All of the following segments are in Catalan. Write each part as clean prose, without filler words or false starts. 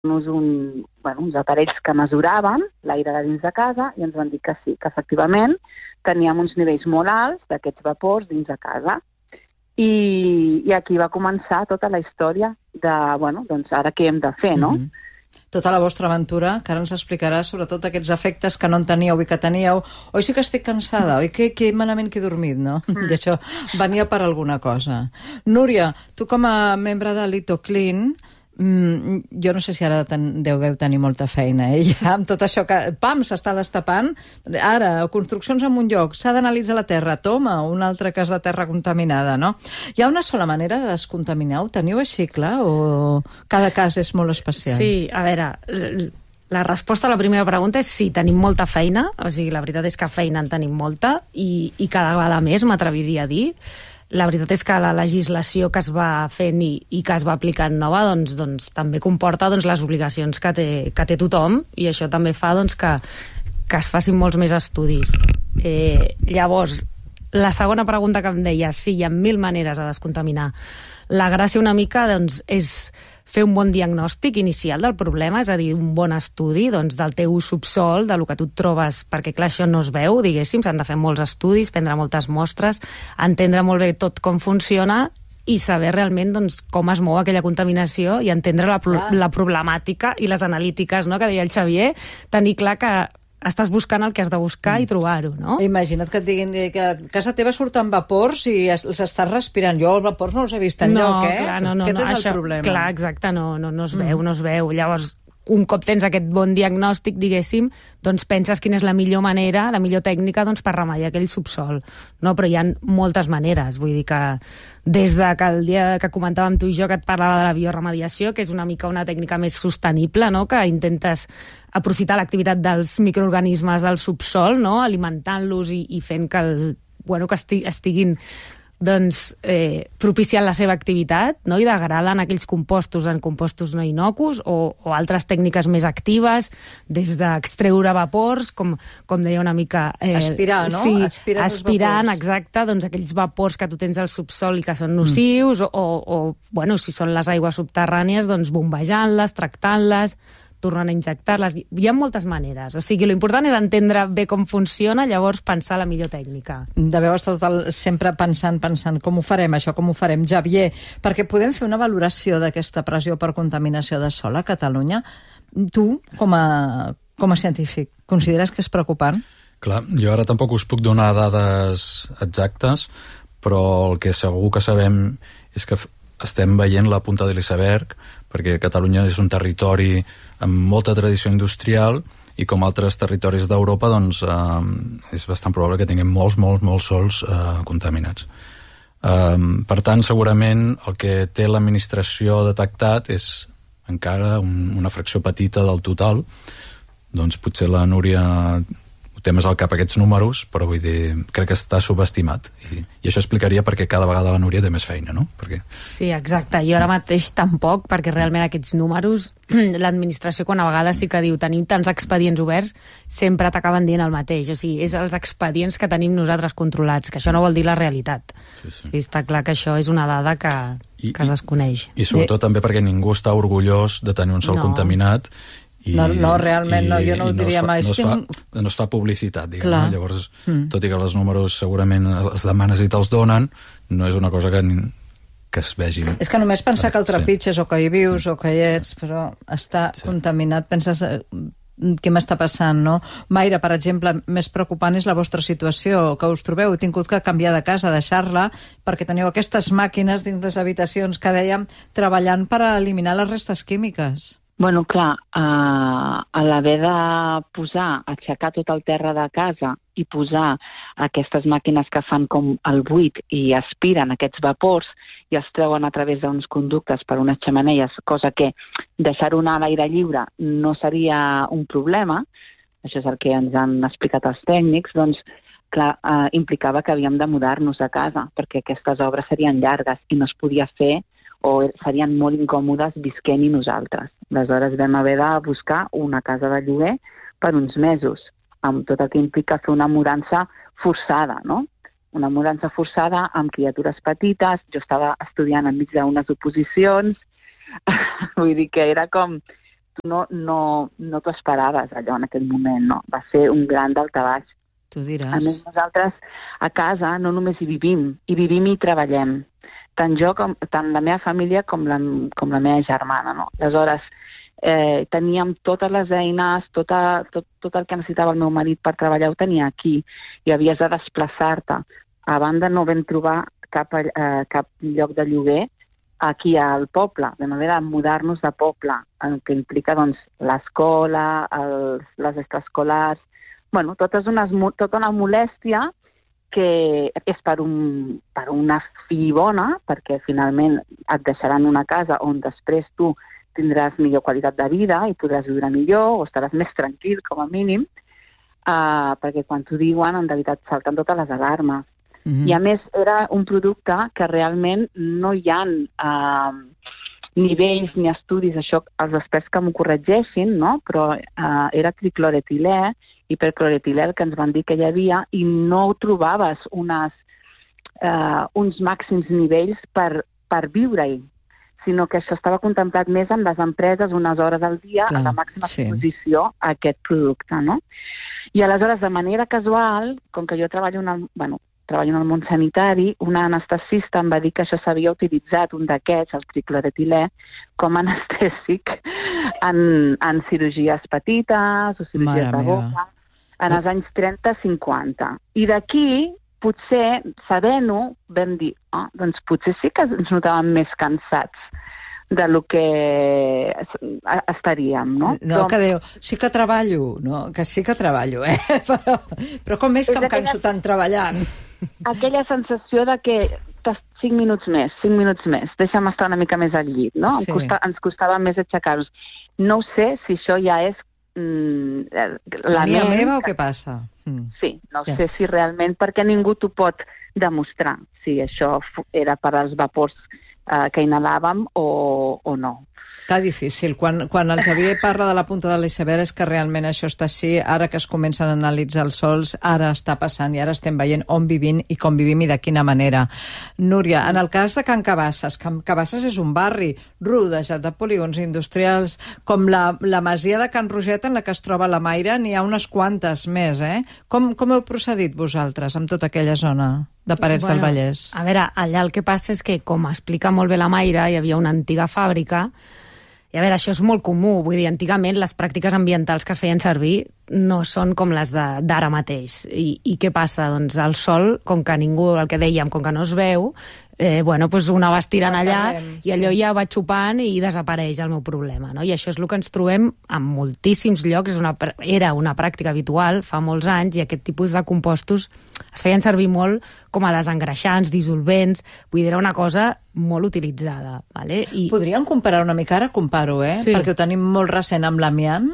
uns aparells que mesuraven l'aire de dins de casa i ens van dir que sí, que efectivament teníem uns nivells molt alts d'aquests vapors dins de casa. I aquí va començar tota la història de, doncs ara què hem de fer, no? Tota la vostra aventura, que ara ens explicarà sobretot aquests efectes que no en teníeu i que teníeu. Oi, sí que estic cansada, oi, que malament que he dormit, no? I això venia per alguna cosa. Núria, tu com a membre de Litoclean, jo no sé si ara deveu tenir molta feina, ja, amb tot això que, s'està destapant. Ara, construccions en un lloc, s'ha d'analitzar la terra, toma, un altre cas de terra contaminada, no? Hi ha una sola manera de descontaminar? Ho teniu així clar o cada cas és molt especial? Sí, a veure, la resposta a la primera pregunta és sí, tenim molta feina, o sigui, la veritat és que feina en tenim molta i cada vegada més, m'atreviria a dir. La veritat és que la legislació que es va fent i que es va aplicant nova doncs també comporta les obligacions que té tothom i això també fa que es facin molts més estudis. Llavors, la segona pregunta que em deia, sí, hi ha 1000 maneres de descontaminar. La gràcia una mica és fer un bon diagnòstic inicial del problema, és a dir, un bon estudi del teu subsol, del que tu et trobes, perquè clar, això no es veu, diguéssim, s'han de fer molts estudis, prendre moltes mostres, entendre molt bé tot com funciona i saber realment com es mou aquella contaminació i entendre la problemàtica i les analítiques, no?, que deia el Xavier, tenir clar que estàs buscant el que has de buscar i trobar-ho, no? Imagina't que et diguin que a casa teva surten vapors i els estàs respirant. Jo els vapors no els he vist enlloc, eh? Clar, no, Aquest és això, el problema. Clar, exacte, no es veu, no es veu. Llavors, un cop tens aquest bon diagnòstic, diguéssim, doncs penses quina és la millor manera, la millor tècnica per remediar aquell subsol. No? Però hi ha moltes maneres, vull dir que des de que el dia que comentàvem tu i jo que et parlava de la bioremediació, que és una mica una tècnica més sostenible, no? Que intentes aprofitar l'activitat dels microorganismes del subsol, no? Alimentant-los i fent que estiguin propiciant la seva activitat, no? I degradant aquells compostos en compostos no inocus o altres tècniques més actives, des d'extreure vapors, com deia una mica... aspirar, no? Sí, aspirant, exacte, aquells vapors que tu tens al subsol i que són nocius, o si són les aigües subterrànies, bombejant-les, tractant-les, tornant a injectar-les. Hi ha moltes maneres. O sigui, l'important és entendre bé com funciona, llavors pensar la millor tècnica. Deveu estar sempre pensant com ho farem, això, com ho farem. Xavier, perquè podem fer una valoració d'aquesta pressió per contaminació de sòl a Catalunya. Tu, com a científic, consideres que és preocupant? Clar, jo ara tampoc us puc donar dades exactes, però el que segur que sabem és que estem veient la punta de l'iceberg, perquè Catalunya és un territori amb molta tradició industrial i com altres territoris d'Europa és bastant probable que tinguem molts sols contaminats. Per tant, segurament el que té l'administració detectat és encara una fracció petita del total. Doncs potser la Núria té més al cap aquests números, però vull dir, crec que està subestimat. I això explicaria perquè cada vegada la Núria té més feina, no? Sí, exacte. Jo ara mateix tampoc, perquè realment aquests números, l'administració quan a vegades sí que diu tenim tants expedients oberts, sempre t'acaben dient el mateix. O sigui, és els expedients que tenim nosaltres controlats, que això no vol dir la realitat. Sí, està clar que això és una dada que es desconeix. I sobretot també perquè ningú està orgullós de tenir un sòl contaminat. No, realment no, jo no ho diria mai. No es fa publicitat, diguem. Llavors, tot i que els números segurament els demanes i te'ls donen, no és una cosa que es vegi. És que només pensar que el trepitges o que hi vius o que hi ets, però està contaminat, penses què m'està passant, no? Mayra, per exemple, més preocupant és la vostra situació, que us trobeu, heu tingut que canviar de casa, deixar-la, perquè teniu aquestes màquines dins les habitacions que dèiem, treballant per eliminar les restes químiques. Bueno, clar, a l'haver de aixecar tot el terra de casa i posar aquestes màquines que fan com el buit i aspiren aquests vapors i els treuen a través d'uns conductes per unes xemeneies, cosa que deixar-ho anar a l'aire lliure no seria un problema, això és el que ens han explicat els tècnics, doncs clar, implicava que havíem de mudar-nos a casa, perquè aquestes obres serien llargues i no es podia fer o serien molt incòmodes visquent-hi nosaltres. Aleshores vam haver de buscar una casa de lloguer per uns mesos, amb tot el que implica fer una mudança forçada, no? Una mudança forçada amb criatures petites, jo estava estudiant enmig d'unes oposicions, vull dir que era com tu no t'ho esperaves, allò, en aquell moment, no? Va ser un gran daltabaix. Tu diràs. A més, nosaltres a casa no només hi vivim i treballem. Tant la meva família com la meva germana, no? Aleshores, teníem totes les eines, tot el que necessitava el meu marit per treballar ho tenia aquí, i havies de desplaçar-te. A banda no vam trobar cap lloc de lloguer aquí al poble, de manera de mudar-nos de poble, el que implica doncs, l'escola, les extraescolars, bueno, tota una molèstia que és per una fi bona, perquè finalment et deixaran una casa on després tu tindràs millor qualitat de vida i podràs viure millor o estaràs més tranquil, com a mínim, perquè quan t'ho diuen, en realitat salten totes les alarmes. I a més era un producte que realment no hi ha nivells ni estudis, això els experts que m'ho corregeixin, no? Però era tricloretilè, hipercloretilè, el que ens van dir que hi havia, i no trobaves uns màxims nivells per viure-hi, sinó que això estava contemplat més en les empreses unes hores al dia, a la màxima exposició a aquest producte, no? I aleshores, de manera casual, com que jo treballo en el món sanitari, una anestesista em va dir que això s'havia utilitzat, un d'aquests, el tricloretilè, com a anestèsic en cirurgies petites o cirurgies de boca, en els anys 30-50. I d'aquí, potser, sabent-ho, vam dir, doncs potser sí que ens notàvem més cansats de lo que estaríem, no? No, que diu, sí que treballo, no? Que sí que treballo, però com és que em canso tant treballant? Aquella sensació de que 5 minuts més, deixa'm estar una mica més al llit, no? Sí. Ens costava més aixecar-nos. No sé si això ja és la meva meva o què passa? Sí, no sé si realment, perquè ningú t'ho pot demostrar si això era per als vapors que inhalàvem o no. Està difícil. Quan el Xavier parla de la punta de l'iceberg és que realment això està així, ara que es comencen a analitzar els sols, ara està passant i ara estem veient on vivim i com vivim i de quina manera. Núria, en el cas de Can Cabasses és un barri rodejat de polígons industrials, com la masia de Can Roget en la que es troba la Maira, n'hi ha unes quantes més, Com heu procedit vosaltres amb tota aquella zona de Parets del Vallès? A veure, allà el que passa és que, com explica molt bé la Maira, hi havia una antiga fàbrica. I a veure, això és molt comú, vull dir, antigament les pràctiques ambientals que es feien servir no són com les d'ara mateix. I què passa? Doncs el sol, com que ningú, el que dèiem, com que no es veu, doncs una va estirant allà i allò ja va xupant i desapareix el meu problema, no? I això és el que ens trobem en moltíssims llocs, era una pràctica habitual fa molts anys i aquest tipus de compostos es feien servir molt com a desengreixants, dissolvents, vull dir, era una cosa molt utilitzada. Vale? Podríem comparar una mica, ara comparo, Sí. Perquè ho tenim molt recent amb l'amiant,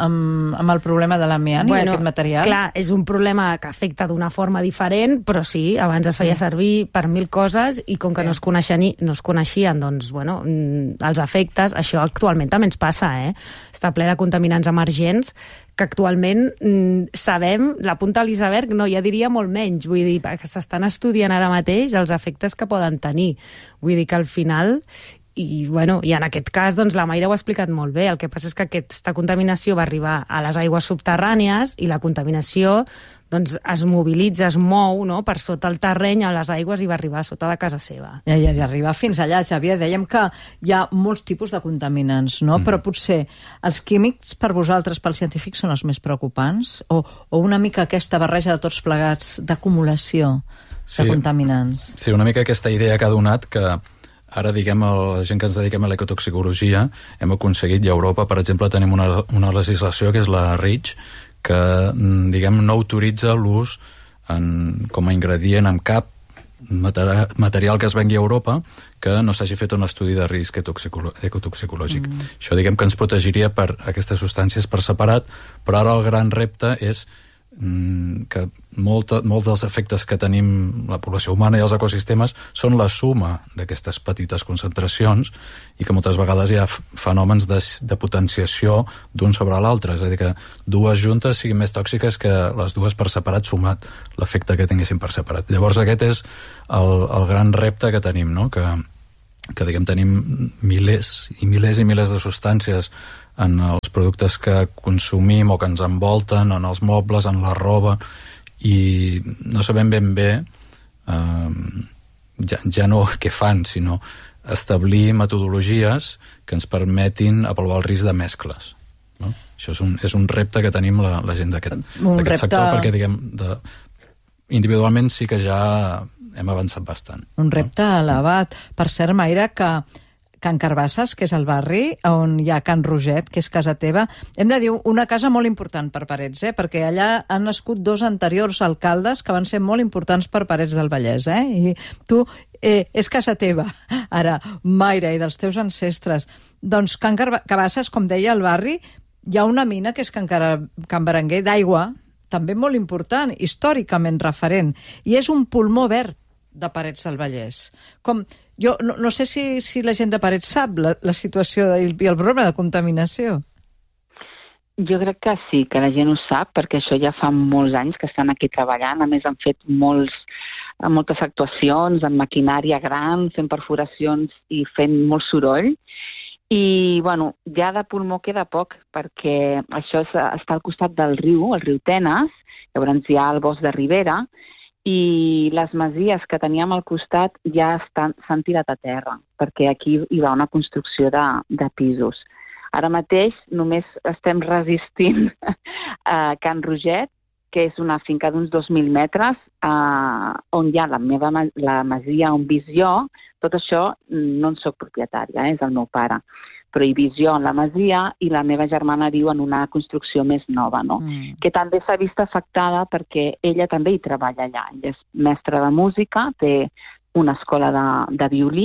amb el problema de l'amiant i d'aquest material. Clar, és un problema que afecta d'una forma diferent, però sí, abans es feia servir per 1000 coses i com que no es coneixien doncs, els efectes, això actualment també ens passa, Està ple de contaminants emergents que actualment sabem, la punta de l'iceberg, no, ja diria molt menys, vull dir, que s'estan estudiant ara mateix els efectes que poden tenir. Vull dir que al final, i en aquest cas, doncs la Maira ho ha explicat molt bé, el que passa és que aquesta contaminació va arribar a les aigües subterrànies i la contaminació doncs es mobilitza, es mou, no?, per sota el terreny a les aigües i va arribar a sota de casa seva. I arriba fins allà, Xavier. Dèiem que hi ha molts tipus de contaminants, no? Però potser els químics per vosaltres, pels científics, són els més preocupants? O una mica aquesta barreja de tots plegats d'acumulació de contaminants? Sí, una mica aquesta idea que ha donat que ara, diguem, la gent que ens dediquem a l'ecotoxicologia hem aconseguit, i a Europa, per exemple, tenim una legislació que és la REACH, que, diguem, no autoritza l'ús com a ingredient en cap material que es vengui a Europa que no s'hagi fet un estudi de risc ecotoxicològic. Això, diguem, que ens protegiria per aquestes substàncies per separat, però ara el gran repte és que molts dels efectes que tenim la població humana i els ecosistemes són la suma d'aquestes petites concentracions i que moltes vegades hi ha fenòmens de potenciació d'un sobre l'altre, és a dir, que dues juntes siguin més tòxiques que les dues per separat sumat l'efecte que tinguessin per separat. Llavors aquest és el gran repte que tenim, no? Que diguem, tenim milers i milers i milers de substàncies en els productes que consumim o que ens envolten, en els mobles, en la roba, i no sabem ben bé ja no què fan, sinó establir metodologies que ens permetin avaluar el risc de mescles. No? Això és un repte que tenim la gent d'aquest sector, perquè individualment sí que ja hem avançat bastant. Un repte elevat. Per cert, Mayra, que Can Carbasses, que és el barri on hi ha Can Roget, que és casa teva, hem de dir una casa molt important per Parets, perquè allà han nascut 2 anteriors alcaldes que van ser molt importants per Parets del Vallès, i tu és casa teva, ara, Mayra, i dels teus ancestres. Doncs Can Carbasses, com deia el barri, hi ha una mina que és Can Berenguer d'aigua, també molt important, històricament referent, i és un pulmó verd de Parets del Vallès. Jo no sé si la gent de Parets sap la situació i el problema de contaminació. Jo crec que sí, que la gent ho sap, perquè això ja fa molts anys que estan aquí treballant. A més, han fet moltes actuacions amb maquinària gran, fent perforacions i fent molt soroll. I, bueno, ja de pulmó queda poc, perquè això està al costat del riu, el riu Tenes, llavors hi ha el bosc de Ribera, i les masies que teníem al costat ja s'han tirat a terra, perquè aquí hi va una construcció de pisos. Ara mateix només estem resistint a Can Roget, que és una finca d'uns 2.000 metres, on hi ha la masia on vis jo. Tot això no en soc propietària, és el meu pare. Però hi vis jo en la masia i la meva germana viu en una construcció més nova, no? Que també s'ha vist afectada perquè ella també hi treballa allà. Ella és mestra de música, té una escola de violí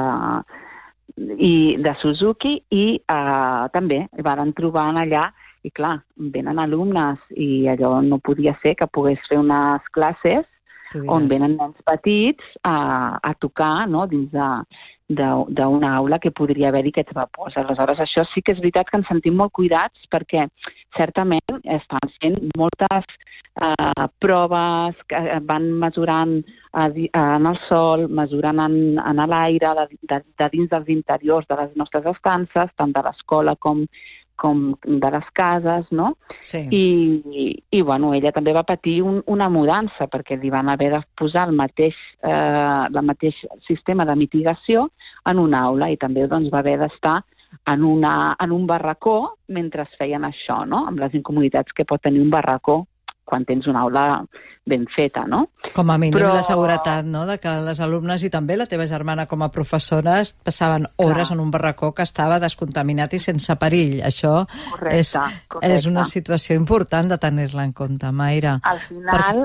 de Suzuki i també van trobant allà. I clar, venen alumnes i allò no podia ser que pogués fer unes classes on venen nens petits a tocar, no?, dins d'una aula que podria haver-hi aquests vapors. Aleshores, això sí que és veritat que ens sentim molt cuidats perquè certament estan fent moltes proves, que van mesurant en el sol, mesurant en l'aire, de dins dels interiors de les nostres estances, tant de l'escola com de les cases, no? Sí. I bueno, ella també va patir una mudança, perquè li van haver de posar el mateix sistema de mitigació en una aula, i també doncs, va haver d'estar en un barracó mentre feien això, no? Amb les incomoditats que pot tenir un barracó quan tens una aula ben feta, no? Com a mínim la seguretat, no?, de que les alumnes i també la teva germana com a professores passaven hores en un barracó que estava descontaminat i sense perill. Això és una situació important de tenir-la en compte, Mayra. Al final,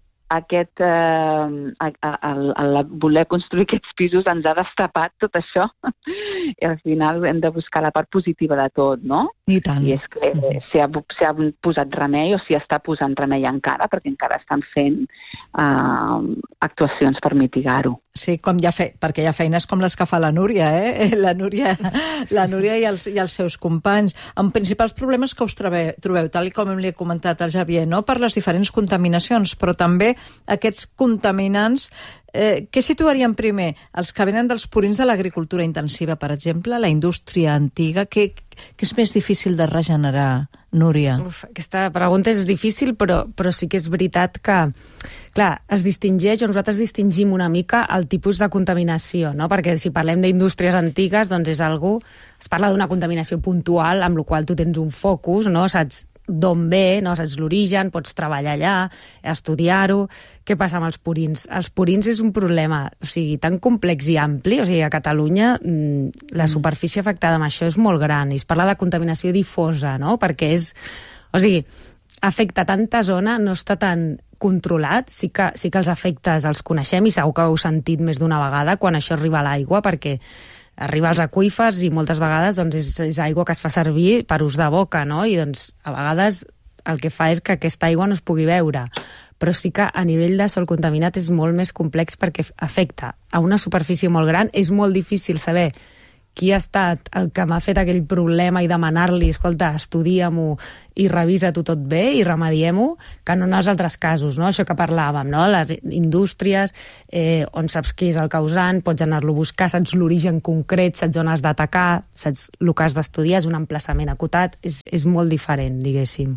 el voler construir aquests pisos ens ha destapat tot això, i al final hem de buscar la part positiva de tot, no? I tant. I és que s'hi ha posat remei, o s'hi està posant remei encara, perquè encara estan fent actuacions per mitigar-ho. Sí, perquè hi ha feines com les que fa la Núria, La Núria i els seus companys, amb principals problemes que us trobeu, tal com li he comentat al Xavier, no?, per les diferents contaminacions, però també aquests contaminants, què situaríem primer? Els que venen dels purins de l'agricultura intensiva, per exemple, la indústria antiga, què és més difícil de regenerar, Núria? Aquesta pregunta és difícil, però sí que és veritat que, clar, es distingeix, o nosaltres distingim una mica el tipus de contaminació, no? Perquè si parlem d'indústries antigues, doncs es parla d'una contaminació puntual, amb la qual tu tens un focus, no? Saps d'on ve, no? Saps l'origen, pots treballar allà, estudiar-ho. Què passa amb els purins? Els purins és un problema, o sigui, tan complex i ampli, o sigui, a Catalunya la superfície afectada amb això és molt gran, i es parla de contaminació difosa, no? Perquè afecta tanta zona, no està tan controlat, sí que els efectes els coneixem i segur que ho heu sentit més d'una vegada quan això arriba a l'aigua, perquè arriba als aqüífers i moltes vegades doncs, és aigua que es fa servir per ús de boca, no? I doncs a vegades el que fa és que aquesta aigua no es pugui beure. Però sí que a nivell de sòl contaminat és molt més complex perquè afecta a una superfície molt gran. És molt difícil saber qui ha estat el que m'ha fet aquell problema i demanar-li, escolta, estudia-m'ho i revisa-t'ho tot bé i remediem-ho, que no en els altres casos, no? Això que parlàvem, no? Les indústries, on saps qui és el causant, pots anar-lo a buscar, saps l'origen concret, saps on has d'atacar, saps el que has d'estudiar, és un emplaçament acotat, és molt diferent, diguéssim.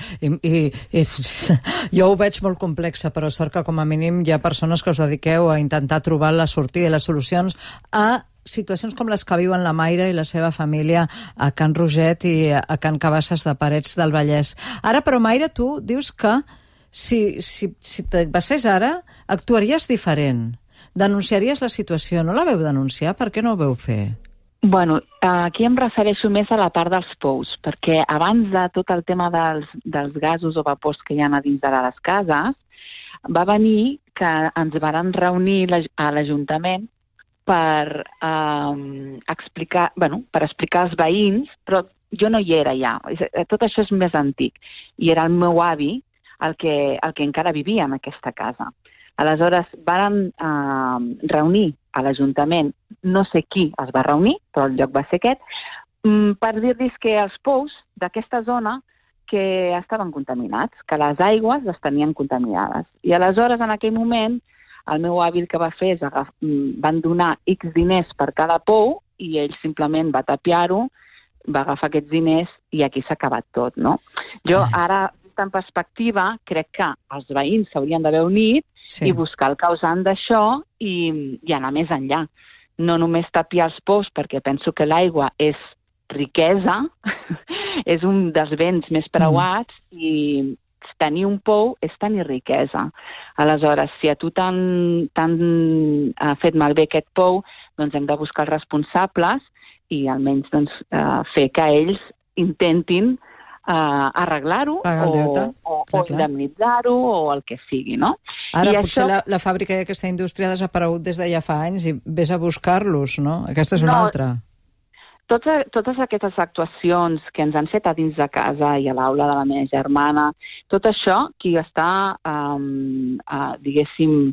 Jo ho veig molt complex, però sort que com a mínim hi ha persones que us dediqueu a intentar trobar la sortida i les solucions a situacions com les que viuen la Mayra i la seva família a Can Roget i a Can Cabasses de Parets del Vallès. Ara, però, Mayra, tu dius que si te'n passés ara, actuaries diferent. Denunciaries la situació. No la veu denunciar? Per què no ho veu fer? Bueno, aquí em refereixo més a la part dels pous, perquè abans de tot el tema dels gasos o vapors que hi ha a dins de les cases, va venir que ens varen reunir a l'Ajuntament per explicar als veïns, però jo no hi era ja. Tot això és més antic. I era el meu avi el que encara vivia en aquesta casa. Aleshores, varen reunir a l'Ajuntament, no sé qui es va reunir, però el lloc va ser aquest, per dir-los que els pous d'aquesta zona que estaven contaminats, que les aigües les tenien contaminades. I aleshores, en aquell moment, el meu avi el que va fer és van donar X diners per cada pou i ell simplement va tapiar-ho, va agafar aquests diners i aquí s'ha acabat tot, no? Jo ara, en perspectiva, crec que els veïns s'haurien d'haver unit i buscar el causant d'això i anar més enllà. No només tapiar els pous, perquè penso que l'aigua és riquesa, és un dels béns més preuats i tenir un pou és tenir riquesa. Aleshores, si a tu t'han fet malbé aquest pou, doncs hem de buscar els responsables i almenys fer que ells intentin arreglar-ho o indemnitzar-ho o el que sigui, no? Ara potser la fàbrica i aquesta indústria ha desaparegut des de ja fa anys i vés a buscar-los, no? Aquesta és una altra. Totes aquestes actuacions que ens han fet a dins de casa i a l'aula de la meva germana, tot això, qui està, diguéssim,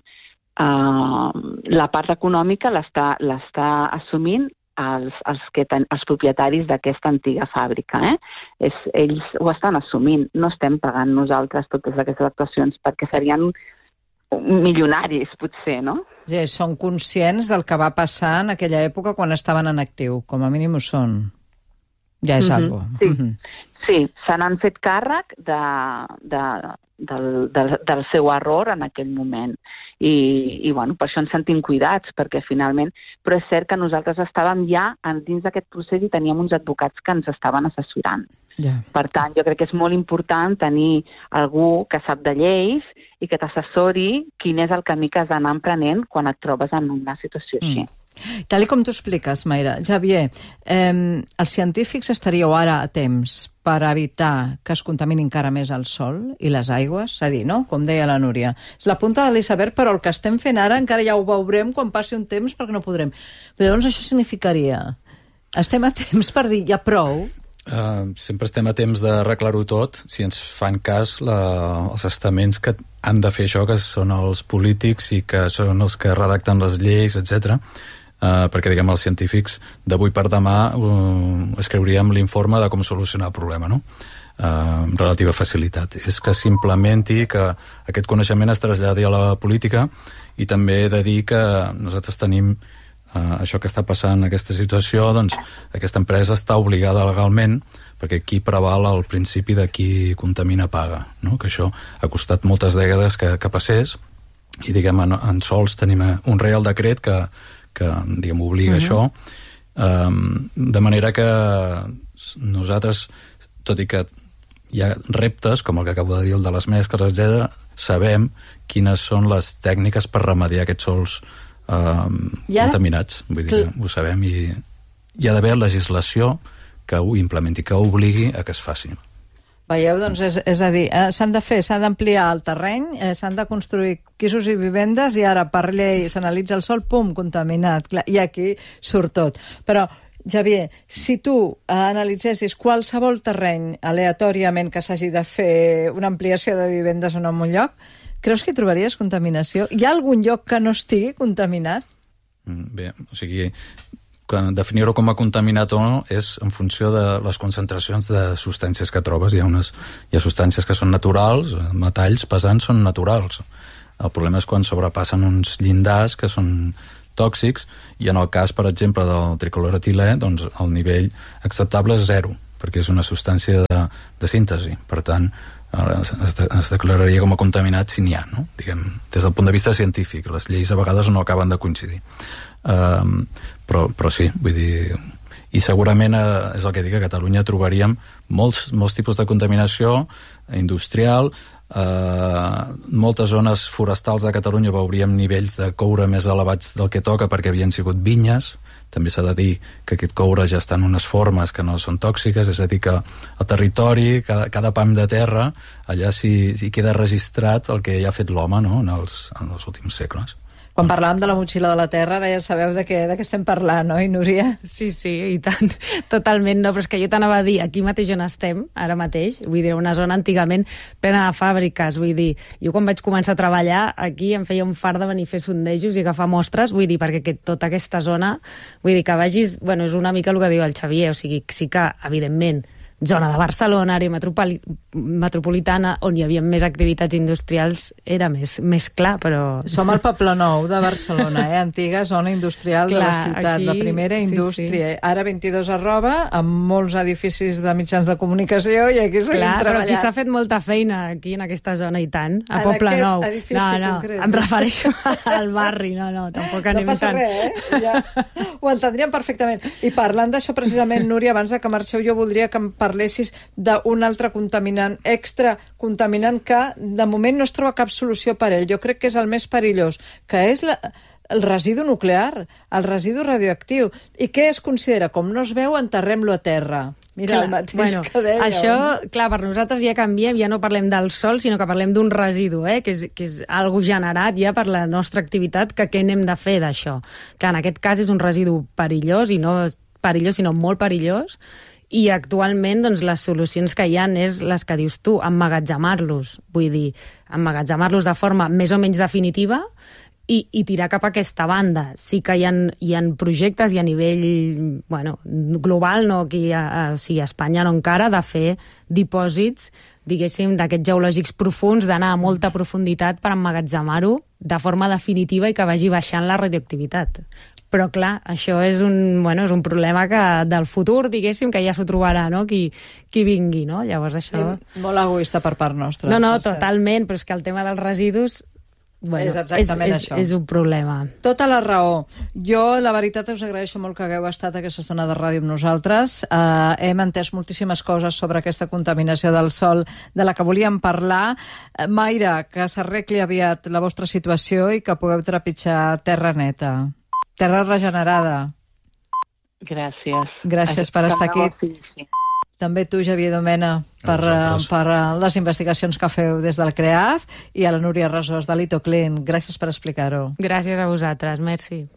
la part econòmica l'està assumint els propietaris d'aquesta antiga fàbrica. Ells ho estan assumint, no estem pagant nosaltres totes aquestes actuacions perquè serien milionaris, potser, no? Sí, són conscients del que va passar en aquella època quan estaven en actiu, com a mínim ho són. Ja és algo. Sí, se n'han fet càrrec del seu error en aquell moment. I bueno, per això ens sentim cuidats, perquè finalment... Però és cert que nosaltres estàvem ja dins d'aquest procés i teníem uns advocats que ens estaven assessorant. Per tant, jo crec que és molt important tenir algú que sap de lleis i que t'assessori quin és el camí que has d'anar emprenent quan et trobes en una situació així. Tal com t'ho expliques, Mayra. Xavier, els científics estaríeu ara a temps per evitar que es contamini encara més el sòl i les aigües? És a dir, no? Com deia la Núria. És la punta de l'iceberg, però el que estem fent ara encara ja ho veurem quan passi un temps perquè no podrem. Però llavors això significaria... Estem a temps per dir ja prou... Sempre estem a temps d'arreglar-ho tot si ens fan cas els estaments que han de fer això, que són els polítics i que són els que redacten les lleis, etc. Perquè, diguem, els científics d'avui per demà escriuríem l'informe de com solucionar el problema, no? Amb relativa facilitat. És que s'implementi, que aquest coneixement es traslladi a la política i també he de dir que nosaltres tenim això que està passant en aquesta situació, doncs aquesta empresa està obligada legalment, perquè aquí preval el principi de qui contamina paga, no? Que això ha costat moltes dècades que passés i, diguem, en sols tenim un reial decret que diguem, obliga això, de manera que nosaltres, tot i que hi ha reptes, com el que acabo de dir, el de les mescles, etc., sabem quines són les tècniques per remediar aquests sols contaminats, vull dir que ho sabem i hi ha d'haver legislació que ho implementi, que obligui a que es faci. Veieu, doncs, és a dir, s'ha d'ampliar el terreny, s'han de construir pisos i vivendes i ara per llei s'analitza el sòl, pum, contaminat, clar, i aquí surt tot. Però, Xavier, si tu analitzessis qualsevol terreny aleatòriament que s'hagi de fer una ampliació de vivendes en un lloc, creus que hi trobaries contaminació? Hi ha algun lloc que no estigui contaminat? Bé, o sigui, definir-ho com a contaminat o no és en funció de les concentracions de substàncies que trobes. Hi ha substàncies que són naturals, metalls pesants són naturals. El problema és quan sobrepassen uns llindars que són tòxics, i en el cas, per exemple, del tricloretilè, doncs el nivell acceptable és 0, perquè és una substància de síntesi. Per tant, es declararia com a contaminat si n'hi ha, no? Diguem, des del punt de vista científic. Les lleis a vegades no acaben de coincidir. Però sí, vull dir... I segurament, és el que dic, a Catalunya trobaríem molts tipus de contaminació industrial. Moltes zones forestals de Catalunya veuríem nivells de coure més elevats del que toca perquè havien sigut vinyes. També s'ha de dir que aquest coure ja està en unes formes que no són tòxiques, és a dir, que el territori, cada pam de terra, allà sí queda registrat el que ja ha fet l'home, no?, en els últims segles. Quan parlàvem de la motxilla de la Terra, ara ja sabeu de què estem parlant, oi, Núria? Sí, i tant, totalment, no, però és que jo t'anava a dir, aquí mateix on estem, ara mateix, vull dir, una zona antigament plena de fàbriques, vull dir, jo quan vaig començar a treballar, aquí em feia un fart de venir a fer sondejos i agafar mostres, vull dir, perquè tota aquesta zona, vull dir, que vagis, bueno, és una mica el que diu el Xavier, o sigui, sí que, evidentment, zona de Barcelona, àrea metropolitana, on hi havia més activitats industrials, era més clar, però... Som al Poble Nou de Barcelona, antiga zona industrial de la ciutat, aquí, la primera indústria. Sí. Ara 22 arroba, amb molts edificis de mitjans de comunicació, i aquí seguim treballant. Però aquí s'ha fet molta feina, aquí en aquesta zona, i tant, a Poble Nou. No, em refereixo al barri, no, tampoc anem tant. No passa res, ja ho entendríem perfectament. I parlant d'això precisament, Núria, abans de que marxeu, jo voldria que parlessis d'un altre contaminant, extra contaminant, que de moment no es troba cap solució per ell. Jo crec que és el més perillós, que és el residu nuclear, el residu radioactiu. I què es considera? Com no es veu, enterrem-lo a terra. Mira, clar, el mateix que deia. Això, clar, per nosaltres ja canviem, ja no parlem del sol, sinó que parlem d'un residu, que és algo generat ja per la nostra activitat, que què n'hem de fer d'això? Clar, en aquest cas és un residu perillós, i no perillós, sinó molt perillós, i actualment doncs, les solucions que hi ha és les que dius tu, emmagatzemar-los, vull dir, emmagatzemar-los de forma més o menys definitiva i tirar cap a aquesta banda. Sí que hi ha projectes i a nivell global, no aquí a Espanya no encara, de fer dipòsits, diguéssim, d'aquests geològics profunds, d'anar a molta profunditat per emmagatzemar-ho de forma definitiva i que vagi baixant la radioactivitat. Però, clar, això és un problema del futur, diguéssim, que ja s'ho trobarà, no?, qui vingui, no? Llavors això... Molt egoista per part nostra. No, totalment, però és que el tema dels residus... és exactament això. És un problema. Tota la raó. Jo, la veritat, us agraeixo molt que hagueu estat a aquesta estona de ràdio amb nosaltres. Hem entès moltíssimes coses sobre aquesta contaminació del sol de la que volíem parlar. Mayra, que s'arregli aviat la vostra situació i que pugueu trepitjar terra neta. Terra regenerada. Gràcies. Gràcies per estar aquí. Sí. També tu, Xavier Domena, per les investigacions que feu des del CREAF, i a la Núria Rosós de l'Itoclin. Gràcies per explicar-ho. Gràcies a vosaltres, merci.